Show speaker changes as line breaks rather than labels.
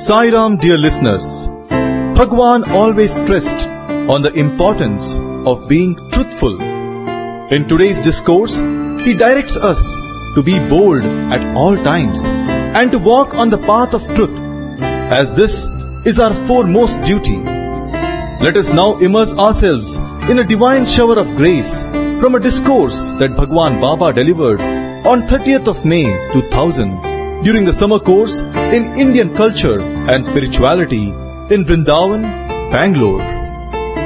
Sai Ram, dear listeners. Bhagwan always stressed on the importance of being truthful. In today's discourse, he directs us to be bold at all times and to walk on the path of truth, as this is our foremost duty. Let us now immerse ourselves in a divine shower of grace from a discourse that Bhagwan Baba delivered on 30th of May 2000 during the summer course in Indian culture and spirituality in Vrindavan, Bangalore.